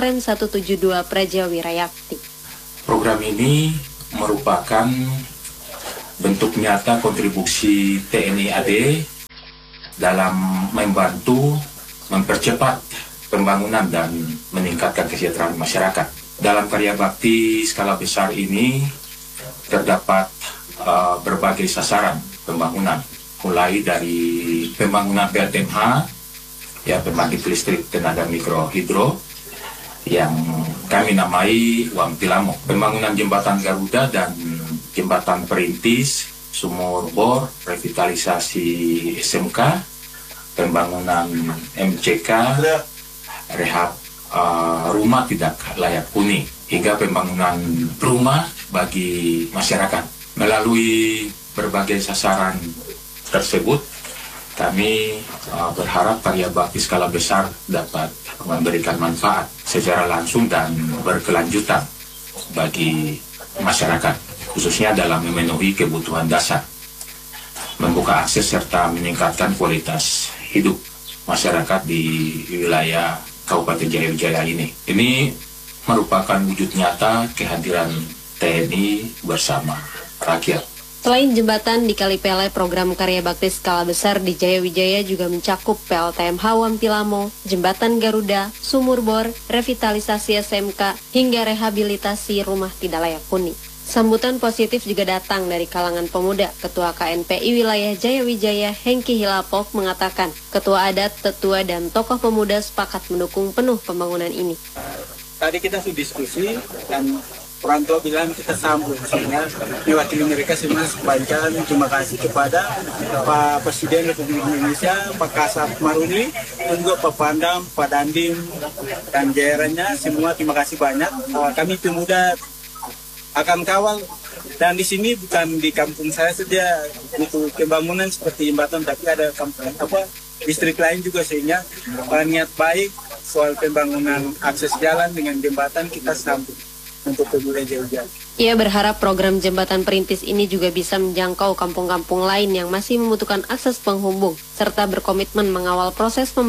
Rem 172 Praja Wirayakti. Program ini merupakan bentuk nyata kontribusi TNI AD dalam membantu mempercepat pembangunan dan meningkatkan kesejahteraan masyarakat. Dalam karya bakti skala besar ini terdapat berbagai sasaran pembangunan, mulai dari pembangunan PLTMH, ya pembangkit listrik tenaga mikrohidro, yang kami namai Wampilamo, pembangunan jembatan Garuda dan jembatan perintis, sumur bor, revitalisasi SMK, pembangunan MCK, rehab rumah tidak layak huni, hingga pembangunan rumah bagi masyarakat. Melalui berbagai sasaran tersebut, kami berharap karya bakti skala besar dapat memberikan manfaat secara langsung dan berkelanjutan bagi masyarakat, khususnya dalam memenuhi kebutuhan dasar, membuka akses serta meningkatkan kualitas hidup masyarakat di wilayah Kabupaten Jaya Wijaya ini. Ini merupakan wujud nyata kehadiran TNI bersama rakyat. Selain jembatan di Kalipele, program karya bakti skala besar di Jaya Wijaya juga mencakup PLTMH Wampilamo, jembatan Garuda, sumur bor, revitalisasi SMK, hingga rehabilitasi rumah tidak layak huni. Sambutan positif juga datang dari kalangan pemuda. Ketua KNPI Wilayah Jaya Wijaya, Hengki Hilapov, mengatakan Ketua Adat, Tetua, dan tokoh pemuda sepakat mendukung penuh pembangunan ini. Tadi kita sudah diskusi dan orang tua bilang kita sambung, sehingga mewakili mereka semua sepanjang terima kasih kepada Pak Presiden Republik Indonesia, Pak Kasat Maruni, dan juga Pak Pandam, Pak Dandim, dan jajarannya semua terima kasih banyak. Kami pemuda akan kawal, dan di sini bukan di kampung saya saja untuk pembangunan seperti jembatan, tapi ada kampung distrik lain juga, sehingga niat baik soal pembangunan akses jalan dengan jembatan kita sambung untuk pemuda Jaya Wijaya. Ia berharap program jembatan perintis ini juga bisa menjangkau kampung-kampung lain yang masih membutuhkan akses penghubung, serta berkomitmen mengawal proses pembangunan